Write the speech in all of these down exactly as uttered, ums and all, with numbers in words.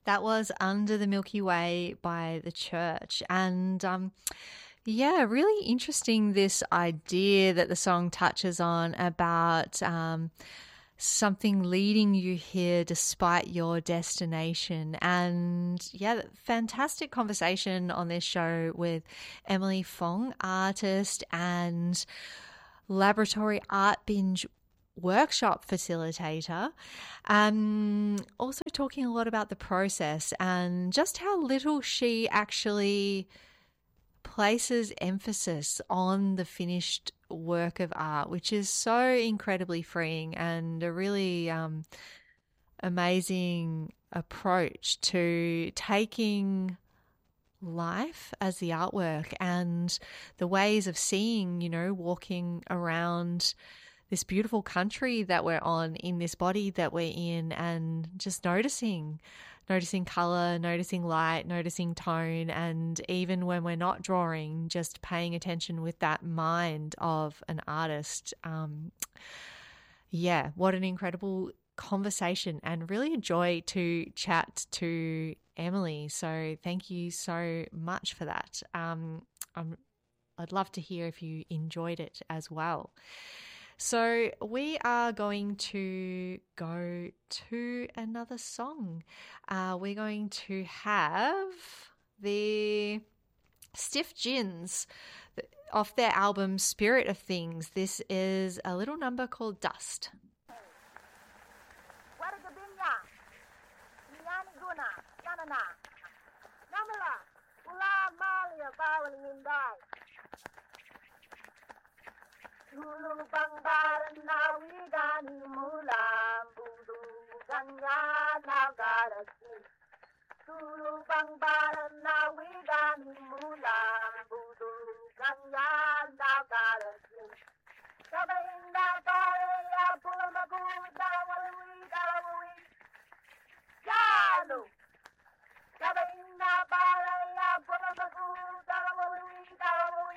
That was Under the Milky Way by The Church. And um, yeah, really interesting, this idea that the song touches on about um, something leading you here despite your destination. And yeah, fantastic conversation on this show with Emily Fong, artist and Laboratory Art Binge workshop facilitator, um, also talking a lot about the process and just how little she actually places emphasis on the finished work of art, which is so incredibly freeing and a really um, amazing approach to taking life as the artwork and the ways of seeing, you know, walking around this beautiful country that we're on, in this body that we're in, and just noticing, noticing color, noticing light, noticing tone, and even when we're not drawing, just paying attention with that mind of an artist. Um, yeah, what an incredible conversation, and really a joy to chat to Emily. So thank you so much for that. Um, I'm, I'd love to hear if you enjoyed it as well. So we are going to go to another song. Uh, we're going to have the Stiff Gins off their album Spirit of Things. This is a little number called Dust. Dulu bangbaran nawi gani mulam budu ganya nagarasi. Dulu bangbaran nawi gani mulam budu ganya nagarasi. Sabainda kaya pulamagu dawalwi dawalwi. Jalu. Sabainda kaya pulamagu dawalwi dawalwi.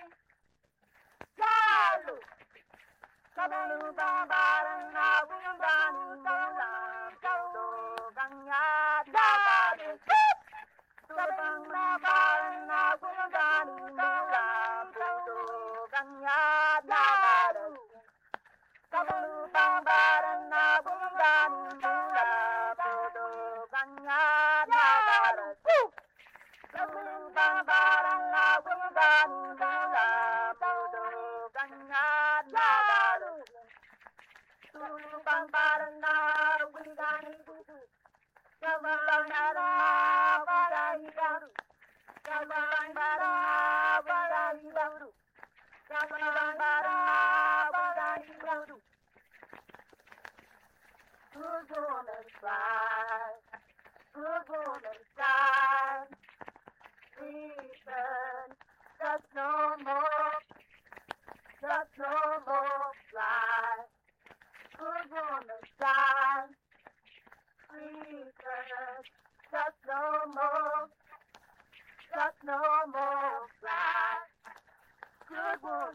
Jalu. Sabalu bambaran nawi gani mulam budu ganya nagarasi. Sabang bambaran nawi gani mulam budu ganya nagarasi. Sabalu bambaran nawi gani mulam budu ganya nagarasi. Sabalu bambaran nawi gani mulam budu ganya nagarasi. Dulu bambaran nawi gani budu. Sabang bara bara baru. Sabang bara bara baru. Sabang bara bara baru. Who's gonna fly? Who's gonna